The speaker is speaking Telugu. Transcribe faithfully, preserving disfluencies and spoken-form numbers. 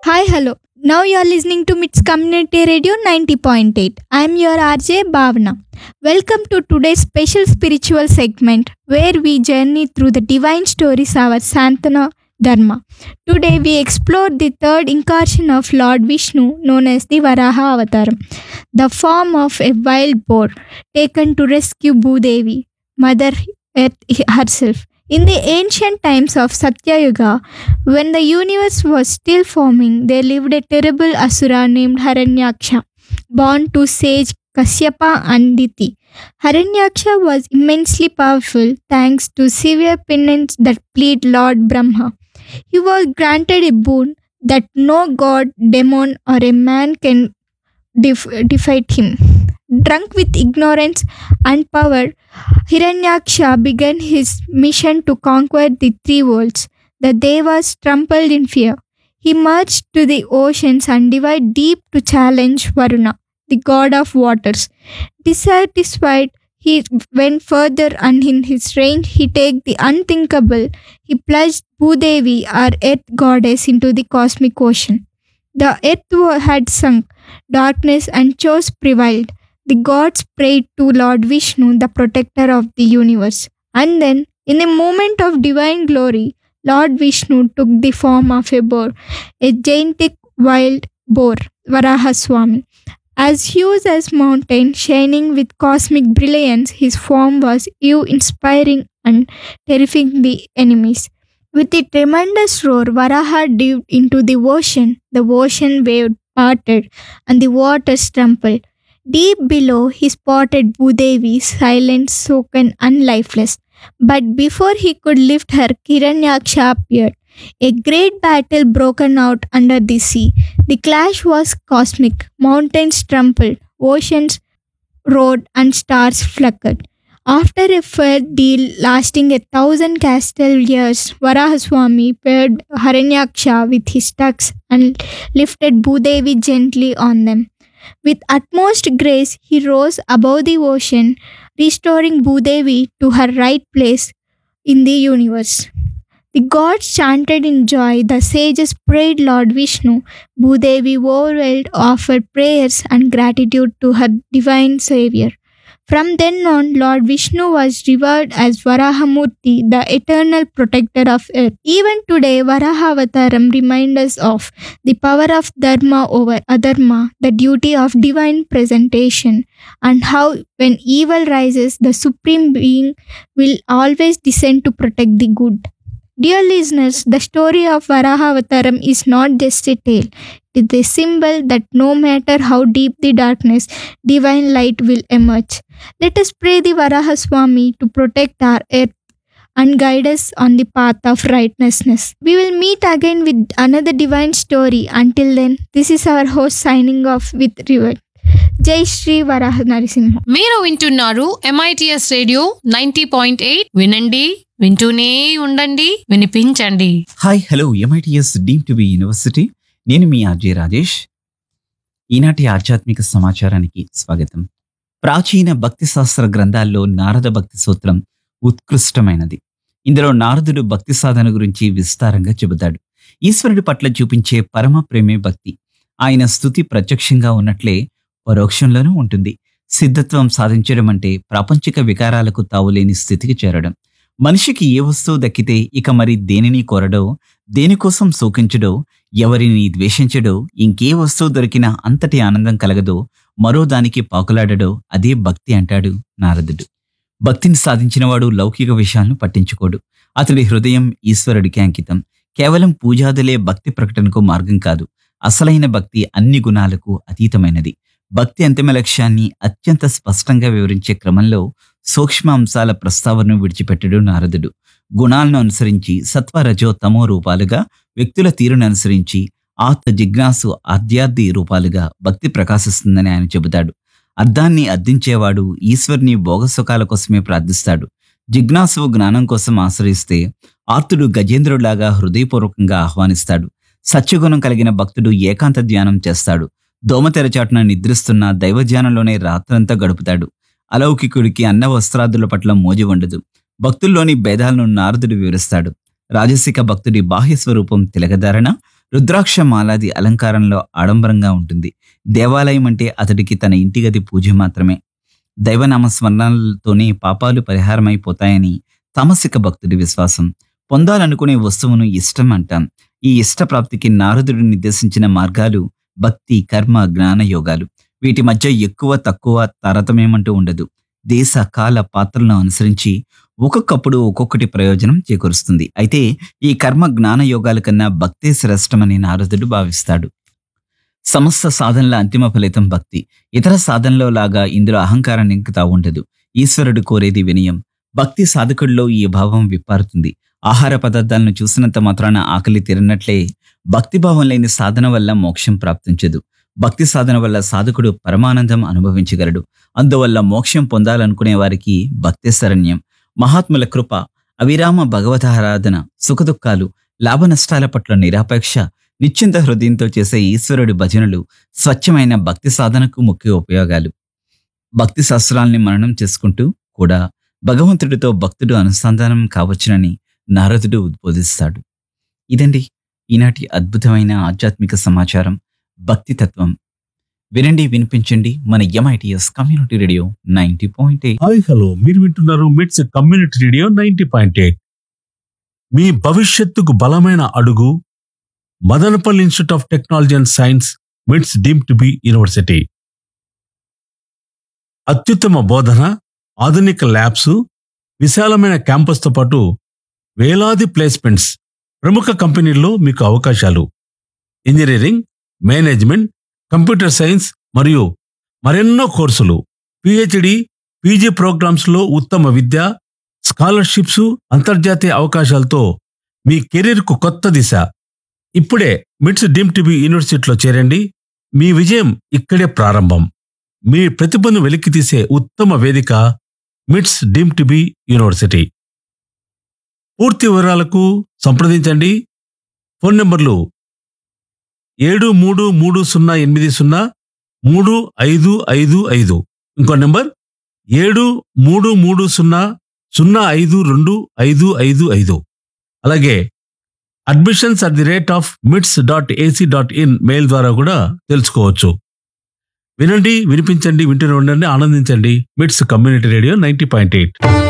Hi, hello. Now you are listening to Mits Community Radio ninety point eight. I am your R J Bhavna. Welcome to today's special spiritual segment where we journey through the divine stories of our Santana Dharma. Today we explore the third incarnation of Lord Vishnu known as the Varaha Avataram, the form of a wild boar taken to rescue Bhudevi, Mother Earth herself. In the ancient times of Satya Yuga, when the universe was still forming, there lived a terrible asura named Haranyaksha, born to sage Kasyapa and Diti. Haranyaksha was immensely powerful thanks to severe penance that pleased Lord Brahma. He was granted a boon that no god, demon, or a man can def- defeat him. Drunk with ignorance and power, Hiranyaksha began his mission to conquer the three worlds. The Devas trembled in fear. He marched to the oceans and dived deep to challenge Varuna, the god of waters. Dissatisfied, he went further and in his reign he took the unthinkable. He plunged Bhudevi, our earth goddess, into the cosmic ocean. The earth had sunk, darkness and chaos prevailed. The gods prayed to Lord Vishnu, the protector of the universe. And then, in a moment of divine glory, Lord Vishnu took the form of a boar, a gigantic wild boar, Varahaswami. As huge as mountain, shining with cosmic brilliance, his form was awe-inspiring and terrifying the enemies. With a tremendous roar, Varaha dived into the ocean. The ocean wave parted, and the waters trembled. Deep below, he spotted Bhudevi, silent, soaken, and lifeless. But before he could lift her, Hiranyaksha appeared. A great battle broke out under the sea. The clash was cosmic. Mountains trembled, oceans roared, and stars flickered. After a fair deal lasting a thousand castle years, Varahaswami paired Haranyaksha with his tucks and lifted Bhudevi gently on them. With utmost grace, he rose above the ocean, restoring Bhudevi to her right place in the universe. The gods chanted in joy, the sages prayed Lord Vishnu. Bhudevi, overwhelmed, offered prayers and gratitude to her divine savior. From then on, Lord Vishnu was revered as Varahamurti, the eternal protector of earth. Even today, Varahavataram reminds us of the power of Dharma over Adharma, the duty of divine presentation, and how when evil rises, the Supreme Being will always descend to protect the good. Dear listeners, the story of Varahavataram is not just a tale. It is a symbol that no matter how deep the darkness, divine light will emerge. Let us pray the Varahaswami to protect our earth and guide us on the path of righteousness. We will meet again with another divine story. Until then, this is our host signing off with Rivet. Jai Shri Varaha Narasimha. మీరు వింటున్నారు MITS radio ninety point eight వినండి వింటూనే ఉండండి వినిపించండి. Hi hello MITS deem to be university. నేను మీ ఆర్జే రాజేష్. ఈనాటి ఆధ్యాత్మిక సమాచారానికి స్వాగతం. ప్రాచీన భక్తి శాస్త్ర గ్రంథాల్లో నారద భక్తి సూత్రం ఉత్కృష్టమైనది. ఇందులో నారదుడు భక్తి సాధన గురించి విస్తారంగా చెబుతాడు. ఈశ్వరుడి పట్ల చూపించే పరమ ప్రేమే భక్తి. ఆయన స్తుతి ప్రత్యక్షంగా ఉన్నట్లే పరోక్షంలోనూ ఉంటుంది. సిద్ధత్వం సాధించడం అంటే ప్రాపంచిక వికారాలకు తావులేని స్థితికి చేరడం. మనిషికి ఏ వస్తువు దక్కితే ఇక మరి దేనిని కోరడో, దేనికోసం శోకించడో, ఎవరిని ద్వేషించడో, ఇంకే వస్తువు దొరికినా అంతటి ఆనందం కలగదో, మరో దానికి పాకులాడడో అదే భక్తి అంటాడు నారదుడు. భక్తిని సాధించినవాడు లౌకిక విషయాలను పట్టించుకోడు. అతడి హృదయం ఈశ్వరుడికి అంకితం. కేవలం పూజాదులే భక్తి ప్రకటనకు మార్గం కాదు. అసలైన భక్తి అన్ని గుణాలకు అతీతమైనది. భక్తి అంతిమ లక్ష్యాన్ని అత్యంత స్పష్టంగా వివరించే క్రమంలో సూక్ష్మ అంశాల ప్రస్తావనను విడిచిపెట్టడు నారదుడు. గుణాలను అనుసరించి సత్వ రజో తమో రూపాలుగా, వ్యక్తుల తీరును అనుసరించి ఆత్మ జిజ్ఞాసు ఆధ్యాత్మి రూపాలుగా భక్తి ప్రకాశిస్తుందని ఆయన చెబుతాడు. అర్థాన్ని అర్థించేవాడు ఈశ్వరుని భోగసుఖాల కోసమే ప్రార్థిస్తాడు. జిజ్ఞాసువు జ్ఞానం కోసం ఆశ్రయిస్తే ఆర్తుడు గజేంద్రుడిలాగా హృదయపూర్వకంగా ఆహ్వానిస్తాడు. సత్యగుణం కలిగిన భక్తుడు ఏకాంత ధ్యానం చేస్తాడు. దోమతెరచాటున నిద్రిస్తున్న దైవధ్యానంలోనే రాత్రంతా గడుపుతాడు. అలౌకికుడికి అన్న వస్త్రాదుల పట్ల మోజు ఉండదు. భక్తుల్లోని భేదాలను నారదుడు వివరిస్తాడు. రాజసిక భక్తుడి బాహ్య స్వరూపం తిలకధారణ, రుద్రాక్ష మాలాది అలంకారంలో ఆడంబరంగా ఉంటుంది. దేవాలయం అంటే అతడికి తన ఇంటి గది పూజ మాత్రమే. దైవనామ స్మరణలతోనే పాపాలు పరిహారమైపోతాయని తామసిక భక్తుడి విశ్వాసం. పొందాలనుకునే వస్తువును ఇష్టం అంటాం. ఈ ఇష్ట ప్రాప్తికి నారదుడు నిర్దేశించిన మార్గాలు భక్తి, కర్మ, జ్ఞాన యోగాలు. వీటి మధ్య ఎక్కువ తక్కువ తారతమ్యమంటూ ఉండదు. దేశ కాల పాత్రలను అనుసరించి ఒక్కొక్కప్పుడు ఒక్కొక్కటి ప్రయోజనం చేకూరుస్తుంది. అయితే ఈ కర్మ జ్ఞాన యోగాల కన్నా భక్తే శ్రేష్టమని నారదుడు భావిస్తాడు. సమస్త సాధనల అంతిమ ఫలితం భక్తి. ఇతర సాధనలో లాగా ఇందులో అహంకారాన్ని ఇంకుతా ఉండదు. ఈశ్వరుడు కోరేది వినయం. భక్తి సాధకుడిలో ఈ భావం విప్పారుతుంది. ఆహార పదార్థాలను చూసినంత మాత్రాన ఆకలి తీరినట్లే భక్తిభావం లేని సాధన వల్ల మోక్షం ప్రాప్తించదు. భక్తి సాధన వల్ల సాధకుడు పరమానందం అనుభవించగలడు. అందువల్ల మోక్షం పొందాలనుకునే వారికి భక్తి శరణ్యం. మహాత్ముల కృప, అవిరామ భగవతారాధన, సుఖదుఖాలు, లాభ నష్టాల పట్ల నిరాపేక్ష, నిశ్చింత హృదయంతో చేసే ఈశ్వరుడి భజనలు స్వచ్ఛమైన భక్తి సాధనకు ముఖ్య ఉపయోగాలు. భక్తి శాస్త్రాల్ని మననం చేసుకుంటూ కూడా భగవంతుడితో భక్తుడు అనుసంధానం కావచ్చునని నారదుడు ఉద్బోధిస్తాడు. ఇదండి ఈనాటి అద్భుతమైన ఆధ్యాత్మిక సమాచారం, భక్తి తత్వం. వినండి, వినిపించండి మన MITS community radio ninety point eight. Hi hello, మీరు వింటున్నారు మిట్స్ community radio ninety point eight. మీ భవిష్యత్తుకు బలమైన అడుగు Madanapalle institute of technology and science, మిట్స్ డీమ్డ్ టు బి యూనివర్సిటీ. అత్యుత్తమ బోధన, ఆధునిక ల్యాబ్స్, విశాలమైన క్యాంపస్తో పాటు వేలాది ప్లేస్మెంట్స్, ప్రముఖ కంపెనీల్లో మీకు అవకాశాలు. ఇంజనీరింగ్, మేనేజ్మెంట్, కంప్యూటర్ సైన్స్ మరియు మరెన్నో కోర్సులు, పిహెచ్డి, పీజీ ప్రోగ్రామ్స్ లో ఉత్తమ విద్య, స్కాలర్షిప్స్, అంతర్జాతీయ అవకాశాలతో మీ కెరీర్కు కొత్త దిశ. ఇప్పుడే మిట్స్ డీమ్డ్ టు బి యూనివర్సిటీలో చేరండి. మీ విజయం ఇక్కడే ప్రారంభం. మీ ప్రతిభను వెలికితీసే ఉత్తమ వేదిక మిట్స్ డీమ్డ్ టు బి యూనివర్సిటీ. పూర్తి వివరాలకు సంప్రదించండి. ఫోన్ నంబర్లు ఏడు మూడు మూడు సున్నా ఎనిమిది సున్నా మూడు ఐదు ఐదు ఐదు. ఇంకో నెంబర్ ఏడు మూడు మూడు సున్నా సున్నా ఐదు రెండు ఐదు ఐదు ఐదు. అలాగే admissions at the rate of మిట్స్ dot AC dot in mail ద్వారా కూడా తెలుసుకోవచ్చు. వినండి, వినిపించండి, వింటూనే ఉండండి, ఆనందించండి. మిట్స్ community radio ninety point eight.